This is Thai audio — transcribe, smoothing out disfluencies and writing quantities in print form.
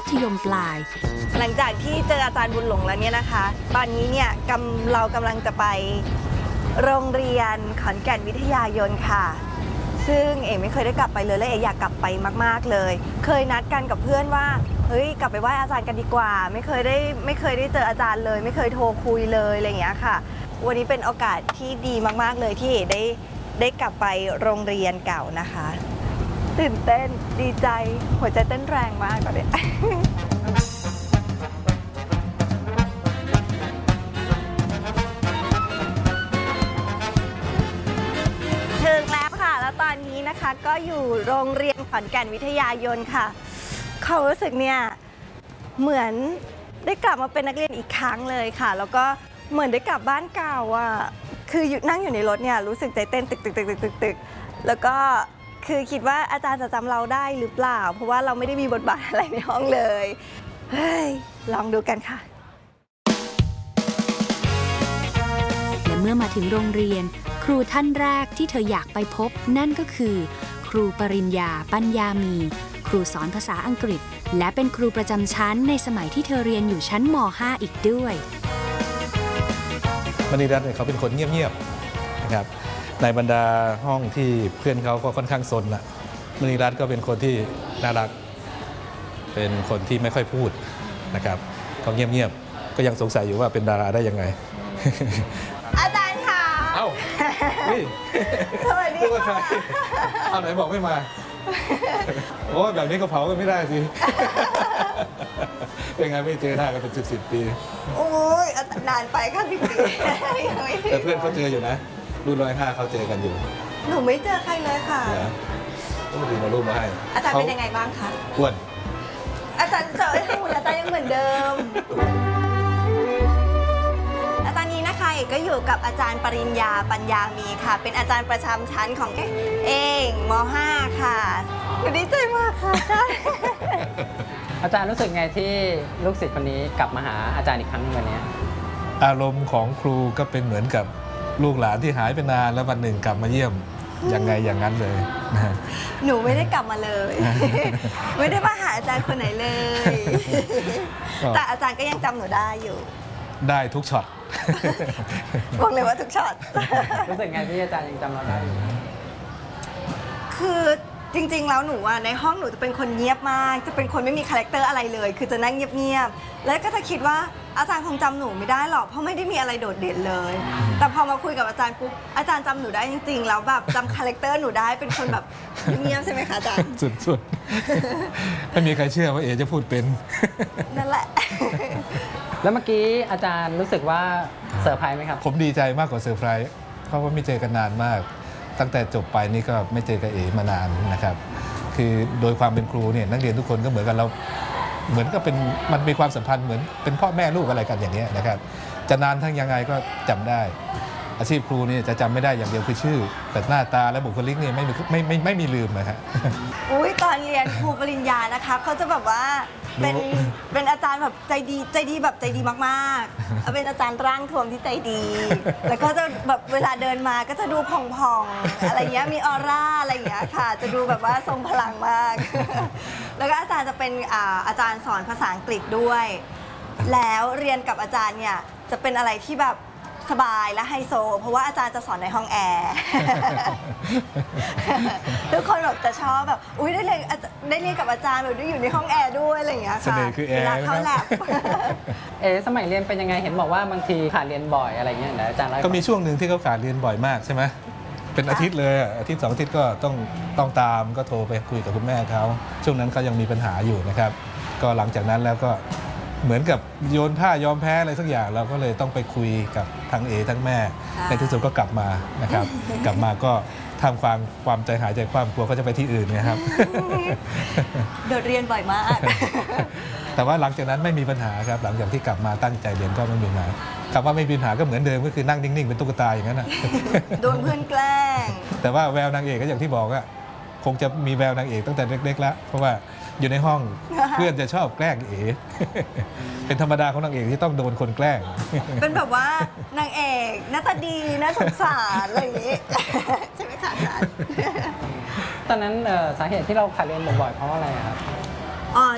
ธยมปลายหลังจากที่เจออาจารย์บุญหลงแล้วเนี่ยนะคะตอนนี้เนี่ยเรากำลังจะไปโรงเรียนขอนแก่นวิทยายนค่ะซึ่งเอ๋ไม่เคยได้กลับไปเลยและเอ๋อยากกลับไปมากๆเลยเคยนัดกันกับเพื่อนว่าเฮ้ยกลับไปไหว้อาจารย์กันดีกว่าไม่เคยได้เจออาจารย์เลยไม่เคยโทรคุยเลยอะไรอย่างเงี้ยค่ะวันนี้เป็นโอกาสที่ดีมากๆเลยที่เอ๋ได้กลับไปโรงเรียนเก่านะคะตื่นเต้นดีใจหัวใจเต้นแรงมากตอนนี้ ถึงแล้วค่ะแล้วตอนนี้นะคะก็อยู่โรงเรียนขอนแก่นวิทยายนค่ะเขารู้สึกเนี่ยเหมือนได้กลับมาเป็นนักเรียนอีกครั้งเลยค่ะแล้วก็เหมือนได้กลับบ้านเก่าอ่ะคือนั่งอยู่ในรถเนี่ยรู้สึกใจเต้นตึกแล้วก็คือคิดว่าอาจารย์จะจำเราได้หรือเปล่าเพราะว่าเราไม่ได้มีบทบาทอะไรในห้องเลยเฮ้ยลองดูกันค่ะและเมื่อมาถึงโรงเรียนครูท่านแรกที่เธออยากไปพบนั่นก็คือครูปริญญาปัญญามีครูสอนภาษาอังกฤษและเป็นครูประจำชั้นในสมัยที่เธอเรียนอยู่ชั้นม.5 อีกด้วยมณีรัตน์เขาเป็นคนเงียบๆนะครับในบรรดาห้องที่เพื่อนเขาก็ค่อนข้างซนน่ะมณีรัตน์ก็เป็นคนที่น่ารักเป็นคนที่ไม่ค่อยพูดนะครับเขาเงียบๆก็ยังสงสัยอยู่ว่าเป็นดาราได้ยังไงอาจารย์ค่ะเอ้าสวัสดีค่ะเอาไหนบอกไม่มาโอ้แบบนี้ก็เผากันไม่ได้สิเป็นไงไม่เจอหน้ากันเป็น10 ปีโอ้ยนานไปค่ะ10 ปีแต่เพื่อนเขาเจออยู่นะรุ่น105เขาเจอกันอยู่หนูไม่เจอใครเลยค่ะต้องดูมารูปมาให้อาจารย์เป็นยังไงบ้างคะอ้วนอาจารย์เจอหุ่นอาจารย์ยังเหมือนเดิมและตอนนี้นะคะเอกก็อยู่กับอาจารย์ปริญญาปัญญามีค่ะเป็นอาจารย์ประจำชั้นของเองม.5 ค่ะหนูดีใจมากค่ะอาจารย์อาจารย์รู้สึกไงที่ลูกศิษย์คนนี้กลับมาหาอาจารย์อีกครั้งวันนี้อารมณ์ของครูก็เป็นเหมือนกับลูกหลานที่หายไปนานแล้ววันหนึ่งกลับมาเยี่ยมยังไงอย่างนั้นเลยหนูไม่ได้กลับมาเลยไม่ได้มาหาอาจารย์คนไหนเลยแต่อาจารย์ก็ยังจำหนูได้อยู่ได้ทุกช็อตบอกเลยว่าทุกช็อตรู้สึกไงที่อาจารย์ยังจำเราได้คือจริงๆแล้วหนูว่าในห้องหนูจะเป็นคนเงียบมากจะเป็นคนไม่มีคาแรคเตอร์อะไรเลยคือจะนั่งเงียบๆแล้วก็จะคิดว่าอาจารย์คงจำหนูไม่ได้หรอกเพราะไม่ได้มีอะไรโดดเด่นเลยแต่พอมาคุยกับอาจารย์ปุ๊บอาจารย์จำหนูได้จริงๆแล้วแบบจำคาแรคเตอร์หนูได้เป็นคนแบบเงียบใช่ไหมคะอาจารย์สุดๆไม่มีใครเชื่อว่าเอ๋จะพูดเป็นนั่นแหละแล้วเมื่อกี้อาจารย์รู้สึกว่าเซอร์ไพรส์ไหมครับผมดีใจมากกว่าเซอร์ไพรส์เพราะว่าไม่เจอกันนานมากตั้งแต่จบไปนี่ก็ไม่เจอกับเอ๋มานานนะครับคือโดยความเป็นครูเนี่ยนักเรียนทุกคนก็เหมือนกันเราเหมือนก็เป็นมันมีความสัมพันธ์เหมือนเป็นพ่อแม่ลูกอะไรกันอย่างนี้นะครับจะนานทั้งยังไงก็จำได้อาชีพครูนี่จะจำไม่ได้อย่างเดียวคือชื่อแต่หน้าตาและบุคลิกนี่ไม่มีลืมนะฮะอุ้ยตอนเรียนครูปริญญานะคะเขาจะแบบว่าเป็นอาจารย์แบบใจดีแบบใจดีมากๆเป็นอาจารย์ร่างทวมที่ใจดีแล้วก็จะแบบเวลาเดินมาก็จะดูผ่องๆอะไรเงี้ยมีออร่าอะไรอย่างเงี้ยค่ะจะดูแบบว่าทรงพลังมากแล้วก็อาจารย์จะเป็นอาจารย์สอนภาษาอังกฤษด้วยแล้วเรียนกับอาจารย์เนี่ยจะเป็นอะไรที่แบบสบายและไฮโซเพราะว่าอาจารย์จะสอนในห้องแอร์ทุกคนแบบจะชอบแบบอุ้ยได้เรียนกับอาจารย์แบบได้อยู่ในห้องแอร์ด้วยอะไรอย่างเงี้ยค่ะเวลาเข้าแลบสมัยเรียนเป็นยังไงเห็นบอกว่าบางทีขาดเรียนบ่อยอะไรเงี้ยอาจารย์ก็มีช่วงหนึ่งที่เขาขาดเรียนบ่อยมากใช่ไหมเป็นอาทิตย์เลยอาทิตย์2 อาทิตย์ก็ต้องตามก็โทรไปคุยกับคุณแม่เขาช่วงนั้นเขายังมีปัญหาอยู่นะครับก็หลังจากนั้นแล้วก็เหมือนกับโยนผ้ายอมแพ้อะไรสักอย่างเราก็เลยต้องไปคุยกับทั้งเอทั้งแม่ในที่สุดก็กลับมานะครับกลับมาก็ทำความใจหายใจความกลัวก็จะไปที่อื่นนะครับโดดเรียนบ่อยมากแต่ว่าหลังจากนั้นไม่มีปัญหาครับหลังจากที่กลับมาตั้งใจเรียนก็ไม่มีปัญหาคำว่าไม่มีปัญหาก็เหมือนเดิมก็คือนั่งนิ่งๆเป็นตุ๊กตาอย่างนั้นโดนเพื่อนแกล้งแต่ว่าแววนางเอกก็อย่างที่บอกอะคงจะมีแววนางเอกตั้งแต่เล็กๆแล้วเพราะว่าอยู่ในห้องเพื่อนจะชอบแกล้งเอ๋เป็นธรรมดาของนางเอกที่ต้องโดนคนแกล้งเป็นแบบว่านางเอกหน้าตาดีน่าสงสารอะไรอย่างนี้ใช่ไหมคะอาจารย์ตอนนั้นสาเหตุที่เราขาดเรียนบ่อยๆเพราะอะไรครับ